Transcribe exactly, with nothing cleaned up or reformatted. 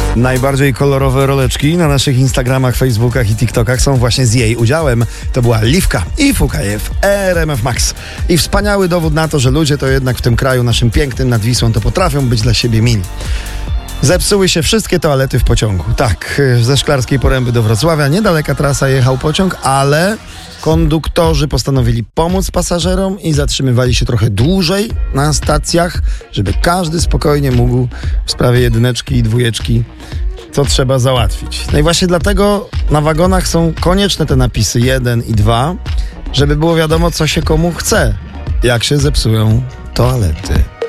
Najbardziej kolorowe roleczki na naszych Instagramach, Facebookach i TikTokach są właśnie z jej udziałem. To była Liwka i Fukajew, R M F Max. I wspaniały dowód na to, że ludzie to jednak w tym kraju naszym pięknym nad Wisłą to potrafią być dla siebie mili. Zepsuły się wszystkie toalety w pociągu. Tak, ze Szklarskiej Poręby do Wrocławia niedaleka trasa jechał pociąg, ale konduktorzy postanowili pomóc pasażerom i zatrzymywali się trochę dłużej na stacjach, żeby każdy spokojnie mógł w sprawie jedyneczki i dwójeczki co trzeba załatwić. No i właśnie dlatego na wagonach są konieczne te napisy jeden i dwa, żeby było wiadomo, co się komu chce, jak się zepsują toalety.